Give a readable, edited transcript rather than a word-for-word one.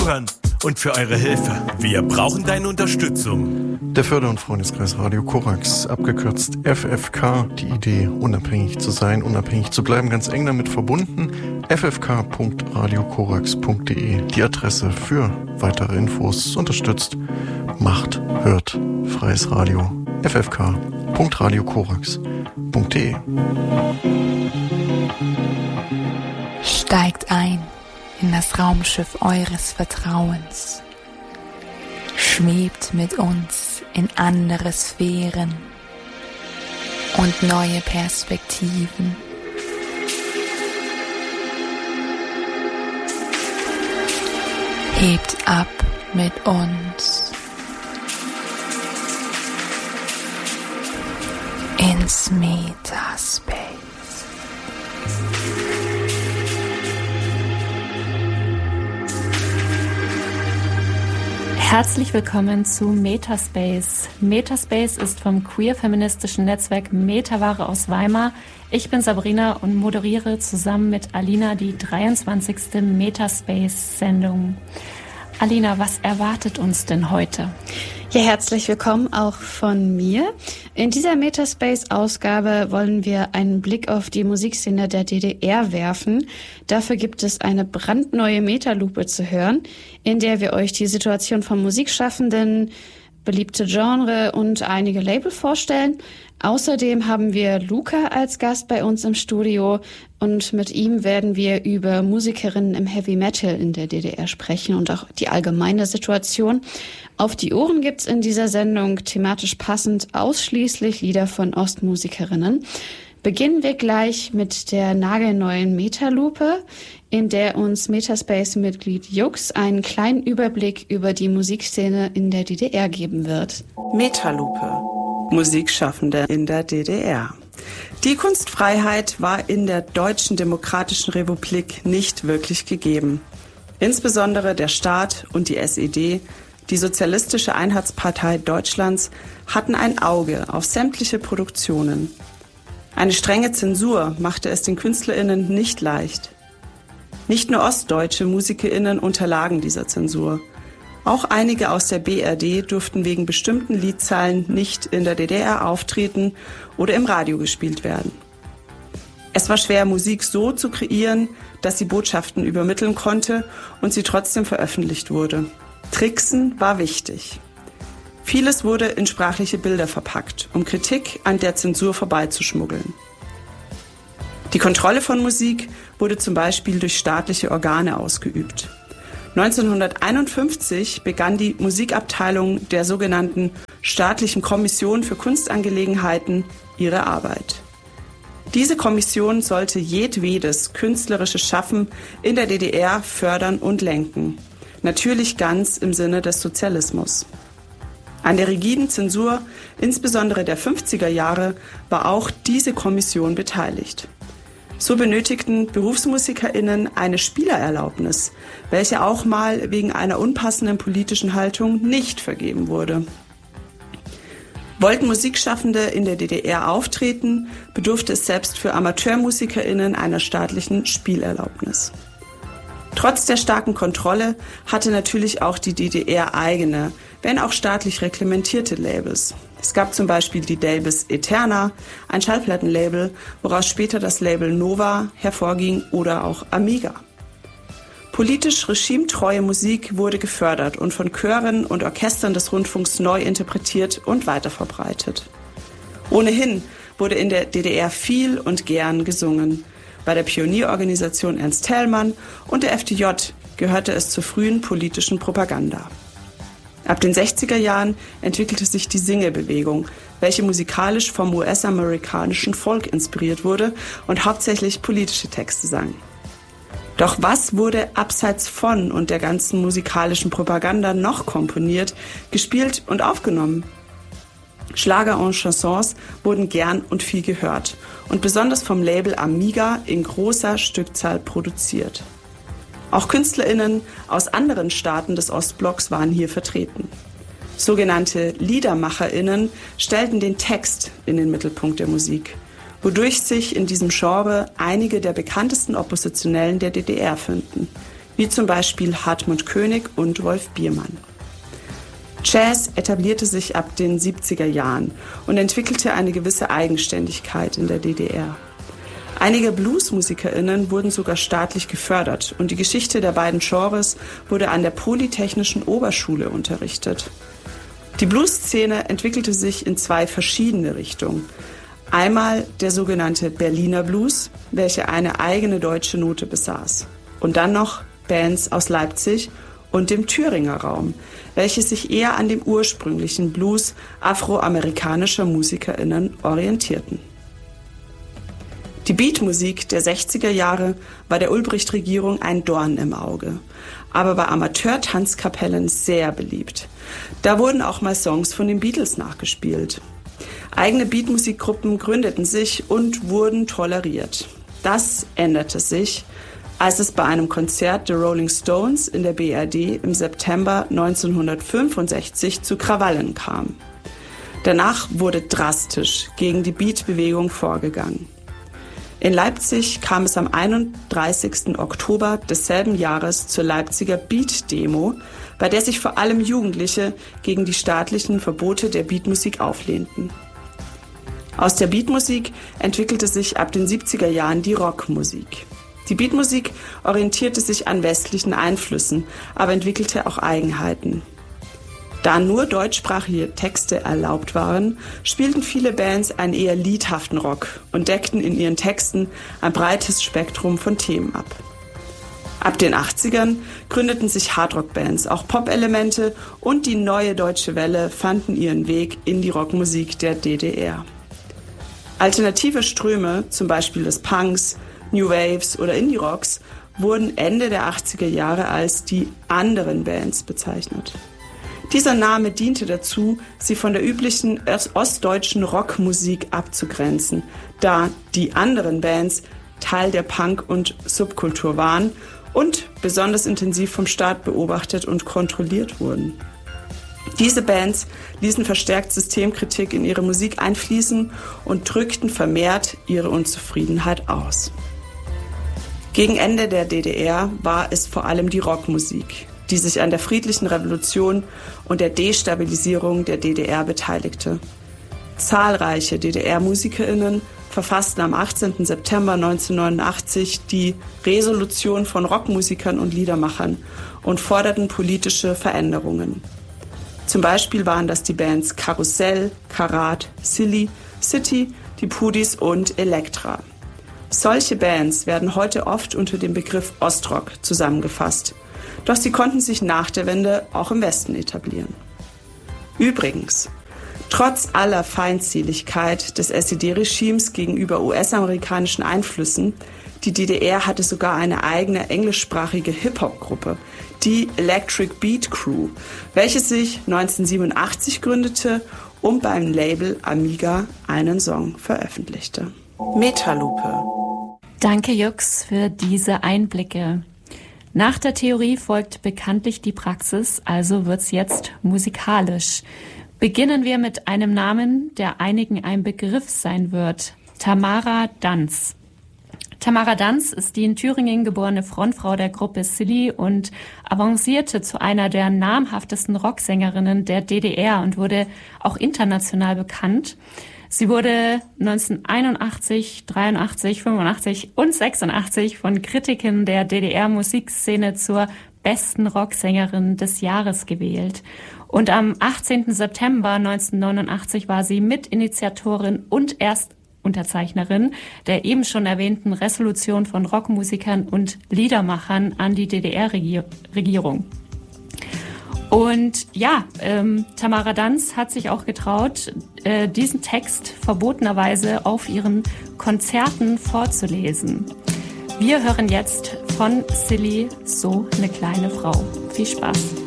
und für eure Hilfe. Wir brauchen deine Unterstützung. Der Förder- und Freundeskreis Radio Korax, abgekürzt FFK, die Idee, unabhängig zu sein, unabhängig zu bleiben, ganz eng damit verbunden. ffk.radiokorax.de, die Adresse für weitere Infos. Unterstützt, macht, hört, freies Radio. ffk.radiokorax.de. Steigt ein in das Raumschiff eures Vertrauens. Schwebt mit uns in andere Sphären und neue Perspektiven. Hebt ab mit uns ins Metaspace. Herzlich willkommen zu Metaspace. Metaspace ist vom queer-feministischen Netzwerk Metaware aus Weimar. Ich bin Sabrina und moderiere zusammen mit Alina die 23. Metaspace-Sendung. Alina, was erwartet uns denn heute? Ja, herzlich willkommen auch von mir. In dieser Metaspace-Ausgabe wollen wir einen Blick auf die Musikszene der DDR werfen. Dafür gibt es eine brandneue Metalupe zu hören, in der wir euch die Situation von Musikschaffenden, beliebte Genre und einige Label vorstellen. Außerdem haben wir Luca als Gast bei uns im Studio und mit ihm werden wir über Musikerinnen im Heavy Metal in der DDR sprechen und auch die allgemeine Situation. Auf die Ohren gibt's in dieser Sendung thematisch passend ausschließlich Lieder von Ostmusikerinnen. Beginnen wir gleich mit der nagelneuen Metalupe, in der uns Metaspace-Mitglied Jux einen kleinen Überblick über die Musikszene in der DDR geben wird. Metalupe. Musikschaffende in der DDR. Die Kunstfreiheit war in der Deutschen Demokratischen Republik nicht wirklich gegeben. Insbesondere der Staat und die SED, die Sozialistische Einheitspartei Deutschlands, hatten ein Auge auf sämtliche Produktionen. Eine strenge Zensur machte es den KünstlerInnen nicht leicht. Nicht nur ostdeutsche MusikerInnen unterlagen dieser Zensur. Auch einige aus der BRD durften wegen bestimmten Liedzeilen nicht in der DDR auftreten oder im Radio gespielt werden. Es war schwer, Musik so zu kreieren, dass sie Botschaften übermitteln konnte und sie trotzdem veröffentlicht wurde. Tricksen war wichtig. Vieles wurde in sprachliche Bilder verpackt, um Kritik an der Zensur vorbeizuschmuggeln. Die Kontrolle von Musik wurde zum Beispiel durch staatliche Organe ausgeübt. 1951 begann die Musikabteilung der sogenannten Staatlichen Kommission für Kunstangelegenheiten ihre Arbeit. Diese Kommission sollte jedwedes künstlerische Schaffen in der DDR fördern und lenken. Natürlich ganz im Sinne des Sozialismus. An der rigiden Zensur, insbesondere der 50er Jahre, war auch diese Kommission beteiligt. So benötigten BerufsmusikerInnen eine Spielererlaubnis, welche auch mal wegen einer unpassenden politischen Haltung nicht vergeben wurde. Wollten Musikschaffende in der DDR auftreten, bedurfte es selbst für AmateurmusikerInnen einer staatlichen Spielerlaubnis. Trotz der starken Kontrolle hatte natürlich auch die DDR eigene, wenn auch staatlich reglementierte Labels. Es gab zum Beispiel die Labels Eterna, ein Schallplattenlabel, woraus später das Label Nova hervorging, oder auch Amiga. Politisch regimetreue Musik wurde gefördert und von Chören und Orchestern des Rundfunks neu interpretiert und weiterverbreitet. Ohnehin wurde in der DDR viel und gern gesungen. Bei der Pionierorganisation Ernst Thälmann und der FDJ gehörte es zur frühen politischen Propaganda. Ab den 60er Jahren entwickelte sich die Singebewegung, welche musikalisch vom US-amerikanischen Folk inspiriert wurde und hauptsächlich politische Texte sang. Doch was wurde abseits von und der ganzen musikalischen Propaganda noch komponiert, gespielt und aufgenommen? Schlager und Chansons wurden gern und viel gehört und besonders vom Label Amiga in großer Stückzahl produziert. Auch KünstlerInnen aus anderen Staaten des Ostblocks waren hier vertreten. Sogenannte LiedermacherInnen stellten den Text in den Mittelpunkt der Musik, wodurch sich in diesem Genre einige der bekanntesten Oppositionellen der DDR finden. wie zum Beispiel Hartmut König und Wolf Biermann. Jazz etablierte sich ab den 70er Jahren und entwickelte eine gewisse Eigenständigkeit in der DDR. Einige BluesmusikerInnen wurden sogar staatlich gefördert und die Geschichte der beiden Genres wurde an der Polytechnischen Oberschule unterrichtet. Die Bluesszene entwickelte sich in zwei verschiedene Richtungen. Einmal der sogenannte Berliner Blues, welcher eine eigene deutsche Note besaß. Und dann noch Bands aus Leipzig und dem Thüringer Raum, welche sich eher an dem ursprünglichen Blues afroamerikanischer MusikerInnen orientierten. Die Beatmusik der 60er Jahre war der Ulbricht-Regierung ein Dorn im Auge, aber bei Amateur-Tanzkapellen sehr beliebt. Da wurden auch mal Songs von den Beatles nachgespielt. Eigene Beatmusikgruppen gründeten sich und wurden toleriert. Das änderte sich, als es bei einem Konzert der Rolling Stones in der BRD im September 1965 zu Krawallen kam. Danach wurde drastisch gegen die Beat-Bewegung vorgegangen. In Leipzig kam es am 31. Oktober desselben Jahres zur Leipziger Beat-Demo, bei der sich vor allem Jugendliche gegen die staatlichen Verbote der Beatmusik auflehnten. Aus der Beatmusik entwickelte sich ab den 70er Jahren die Rockmusik. Die Beatmusik orientierte sich an westlichen Einflüssen, aber entwickelte auch Eigenheiten. Da nur deutschsprachige Texte erlaubt waren, spielten viele Bands einen eher liedhaften Rock und deckten in ihren Texten ein breites Spektrum von Themen ab. Ab den 80ern gründeten sich Hardrock-Bands, auch Pop-Elemente und die neue deutsche Welle fanden ihren Weg in die Rockmusik der DDR. Alternative Ströme, zum Beispiel des Punks, New Waves oder Indie-Rocks, wurden Ende der 80er Jahre als die anderen Bands bezeichnet. Dieser Name diente dazu, sie von der üblichen ostdeutschen Rockmusik abzugrenzen, da die anderen Bands Teil der Punk- und Subkultur waren und besonders intensiv vom Staat beobachtet und kontrolliert wurden. Diese Bands ließen verstärkt Systemkritik in ihre Musik einfließen und drückten vermehrt ihre Unzufriedenheit aus. Gegen Ende der DDR war es vor allem die Rockmusik, die sich an der friedlichen Revolution und der Destabilisierung der DDR beteiligte. Zahlreiche DDR-MusikerInnen verfassten am 18. September 1989 die Resolution von Rockmusikern und Liedermachern und forderten politische Veränderungen. Zum Beispiel waren das die Bands Karussell, Karat, Silly, City, die Pudis und Elektra. Solche Bands werden heute oft unter dem Begriff Ostrock zusammengefasst. Doch sie konnten sich nach der Wende auch im Westen etablieren. Übrigens, trotz aller Feindseligkeit des SED-Regimes gegenüber US-amerikanischen Einflüssen, die DDR hatte sogar eine eigene englischsprachige Hip-Hop-Gruppe, die Electric Beat Crew, welche sich 1987 gründete und beim Label Amiga einen Song veröffentlichte. Metalupe. Danke, Jux, für diese Einblicke. Nach der Theorie folgt bekanntlich die Praxis, also wird's jetzt musikalisch. Beginnen wir mit einem Namen, der einigen ein Begriff sein wird. Tamara Danz. Tamara Danz ist die in Thüringen geborene Frontfrau der Gruppe Silly und avancierte zu einer der namhaftesten Rocksängerinnen der DDR und wurde auch international bekannt. Sie wurde 1981, 83, 85 und 86 von Kritikern der DDR-Musikszene zur besten Rocksängerin des Jahres gewählt. Und am 18. September 1989 war sie Mitinitiatorin und Erstunterzeichnerin der eben schon erwähnten Resolution von Rockmusikern und Liedermachern an die DDR-Regierung. Und ja, Tamara Danz hat sich auch getraut, diesen Text verbotenerweise auf ihren Konzerten vorzulesen. Wir hören jetzt von Silly So eine kleine Frau. Viel Spaß.